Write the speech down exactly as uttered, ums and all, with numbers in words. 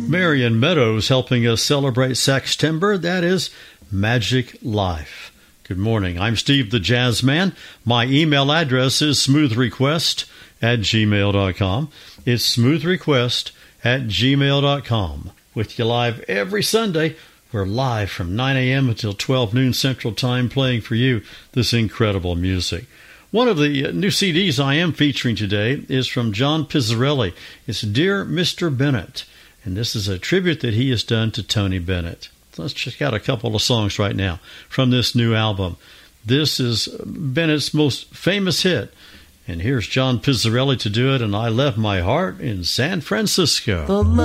Marion Meadows helping us celebrate Sextember. That is Magic Life. Good morning. I'm Steve the Jazz Man. My email address is smoothrequest at gmail dot com. It's smoothrequest at gmail dot com. With you live every Sunday. We're live from nine a.m. until twelve noon Central Time, playing for you this incredible music. One of the new C Ds I am featuring today is from John Pizzarelli. It's Dear Mister Bennett, and this is a tribute that he has done to Tony Bennett. So let's check out a couple of songs right now from this new album. This is Bennett's most famous hit, and here's John Pizzarelli to do it, and I Left My Heart in San Francisco. The